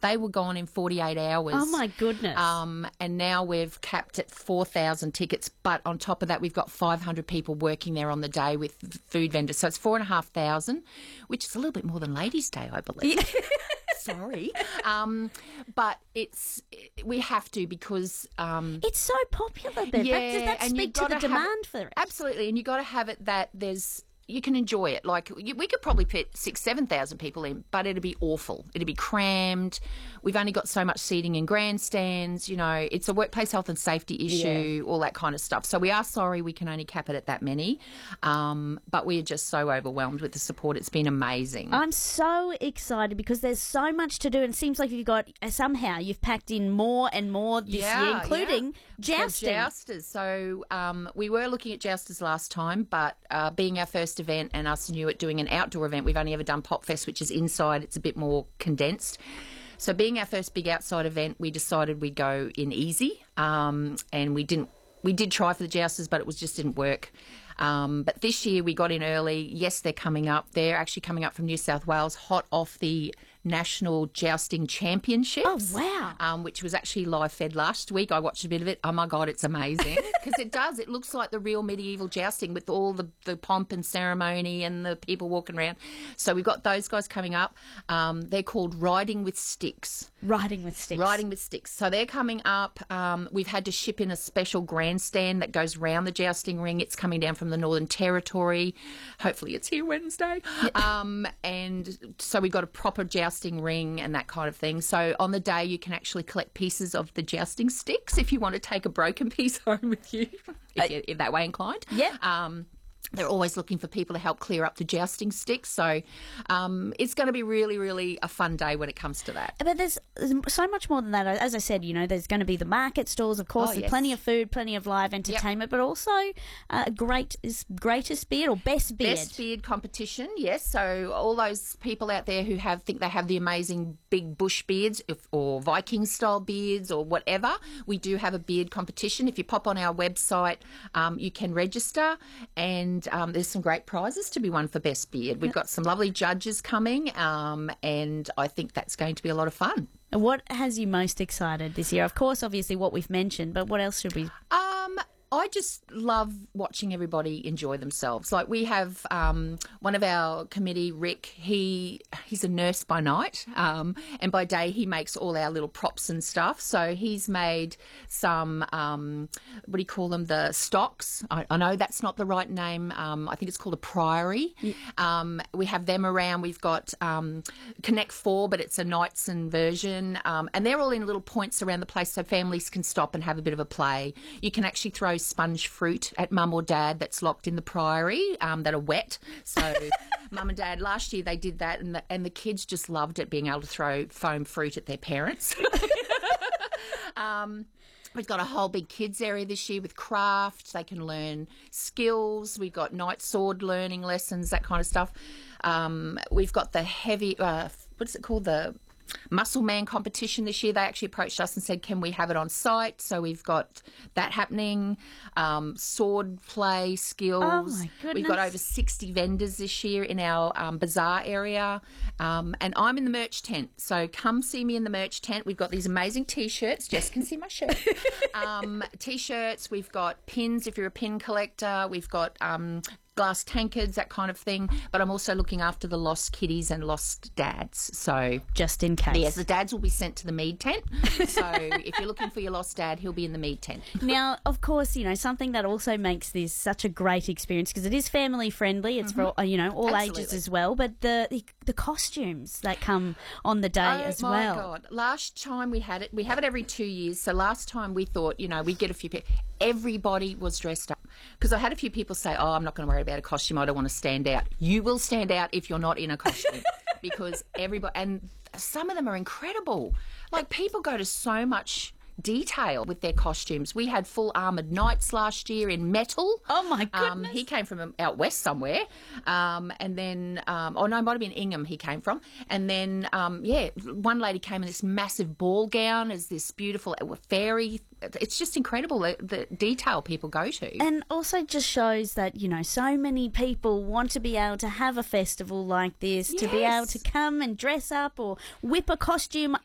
They were gone in 48 hours. Oh, my goodness. And now we've capped at 4,000 tickets. But on top of that, we've got 500 people working there on the day with food vendors. So it's 4,500, which is a little bit more than Ladies' Day, I believe. Yeah. Sorry. But we have to because... it's so popular, Bev. Yeah, that and speaks to the demand for it. Absolutely, and you got to have it that you can enjoy it. Like, we could probably put 7,000 people in, but it'd be awful. It'd be crammed. We've only got so much seating in grandstands. You know, it's a workplace health and safety issue, all that kind of stuff. So we are sorry we can only cap it at that many, but we are just so overwhelmed with the support. It's been amazing. I'm so excited because there's so much to do, and it seems like somehow you've packed in more and more this year, including jousting. Jousters. So we were looking at jousters last time, but being our first event and us new at doing an outdoor event, we've only ever done Pop Fest, which is inside. It's a bit more condensed. So being our first big outside event, we decided we'd go in easy, and we did try for the jousters, but it just didn't work. But this year we got in early. Yes, they're coming up. They're actually coming up from New South Wales, hot off the National Jousting Championships. Oh, wow. Which was actually live fed last week. I watched a bit of it. Oh, my God, it's amazing. Because it does. It looks like the real medieval jousting with all the pomp and ceremony and the people walking around. So we've got those guys coming up. They're called Riding with Sticks. Riding with Sticks. Riding with Sticks. So they're coming up. We've had to ship in a special grandstand that goes round the jousting ring. It's coming down from the Northern Territory. Hopefully it's here Wednesday. And so we've got a proper jousting ring and that kind of thing. So on the day you can actually collect pieces of the jousting sticks if you want to take a broken piece home with you, if you're that way inclined. Yeah. They're always looking for people to help clear up the jousting sticks. So it's going to be really, really a fun day when it comes to that. But there's so much more than that. As I said, you know, there's going to be the market stalls, of course. There's plenty of food, plenty of live entertainment, but also greatest beard or best beard. Best beard competition, yes. So all those people out there who think they have the amazing big bush beards or Viking-style beards or whatever, we do have a beard competition. If you pop on our website, you can register, and there's some great prizes to be won for Best Beard. We've got some lovely judges coming, and I think that's going to be a lot of fun. What has you most excited this year? Of course, obviously, what we've mentioned, but what else should we... I just love watching everybody enjoy themselves. Like, we have one of our committee, Rick, he's a nurse by night, and by day he makes all our little props and stuff. So he's made some, what do you call them, the stocks. I know that's not the right name. I think it's called a priory. Yeah. We have them around. We've got Connect 4, but it's a Knightson version, and they're all in little points around the place so families can stop and have a bit of a play. You can actually throw sponge fruit at mum or dad that's locked in the priory that are wet. So mum and dad, last year they did that, and the kids just loved it, being able to throw foam fruit at their parents. We've got a whole big kids area this year with craft. They can learn skills. We've got knight sword learning lessons, that kind of stuff. We've got the heavy, what is it called, the Muscle Man competition this year. They actually approached us and said, can we have it on site? So we've got that happening. Sword play skills. Oh, my goodness. We've got over 60 vendors this year in our bazaar area. And I'm in the merch tent. So come see me in the merch tent. We've got these amazing T-shirts. Jess can see my shirt. T-shirts. We've got pins if you're a pin collector. We've got glass tankards, that kind of thing. But I'm also looking after the lost kiddies and lost dads. So just in case. Yes, the dads will be sent to the mead tent. So if you're looking for your lost dad, he'll be in the mead tent. Now, of course, you know, something that also makes this such a great experience, because it is family friendly. It's for, you know, all Absolutely. ages as well. But the costumes that come on the day as well. Oh, my God. Last time we had it, we have it every 2 years. So last time we thought, you know, we'd get a few people. Everybody was dressed up. Because I had a few people say, oh, I'm not going to worry about a costume. I don't want to stand out. You will stand out if you're not in a costume. Because everybody, and some of them are incredible. Like, people go to so much detail with their costumes. We had full armoured knights last year in metal. Oh, my goodness. He came from out west somewhere. And then, it might have been Ingham he came from. And then, one lady came in this massive ball gown as this beautiful fairy. It's just incredible, the detail people go to. And also just shows that, you know, so many people want to be able to have a festival like this, to be able to come and dress up or whip a costume